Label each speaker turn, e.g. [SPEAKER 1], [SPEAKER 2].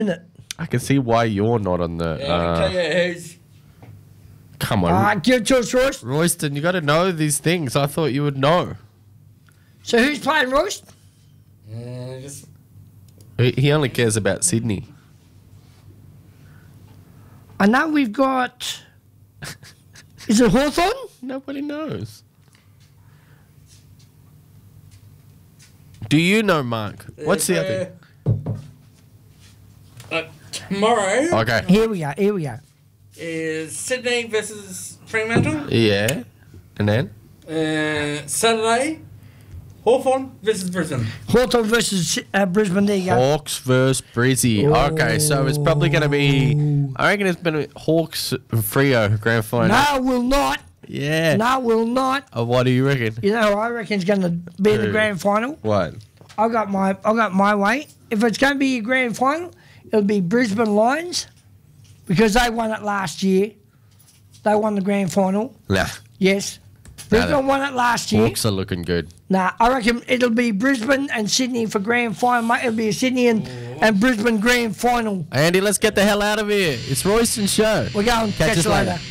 [SPEAKER 1] it.
[SPEAKER 2] I can see why you're not on the.
[SPEAKER 3] Yeah, I can tell you who's.
[SPEAKER 2] Come on,
[SPEAKER 1] All right, give it to us, Royce.
[SPEAKER 2] Royston, you got to know these things. I thought you would know.
[SPEAKER 1] So who's playing, Royce?
[SPEAKER 3] Just
[SPEAKER 2] He only cares about Sydney.
[SPEAKER 1] I know we've got. Is it Hawthorn?
[SPEAKER 2] Nobody knows. Do you know, Mark? What's the other?
[SPEAKER 3] Tomorrow
[SPEAKER 2] Okay.
[SPEAKER 1] Here we go.
[SPEAKER 3] is Sydney versus Fremantle.
[SPEAKER 2] Yeah. And then?
[SPEAKER 3] Saturday, Hawthorn versus Brisbane.
[SPEAKER 1] Hawthorn versus Brisbane. There you go.
[SPEAKER 2] Hawks versus Brizzy. Okay, so it's probably going to be. I reckon it's been Hawks Freo grand final.
[SPEAKER 1] No, will not.
[SPEAKER 2] Yeah.
[SPEAKER 1] No, will not.
[SPEAKER 2] What do you reckon?
[SPEAKER 1] You know who I reckon is going to be in the
[SPEAKER 2] Who?
[SPEAKER 1] grand final?
[SPEAKER 2] What?
[SPEAKER 1] I got my way. If it's going to be a grand final, it'll be Brisbane Lions because they won it last year. They won the grand final.
[SPEAKER 2] Nah.
[SPEAKER 1] Yes. Brisbane won it last year.
[SPEAKER 2] Hawks are looking good.
[SPEAKER 1] Nah, I reckon it'll be Brisbane and Sydney for grand final, mate. It'll be a Sydney and Brisbane grand final.
[SPEAKER 2] Andy, let's get the hell out of here. It's Royston's show.
[SPEAKER 1] We're going.
[SPEAKER 2] Catch us later.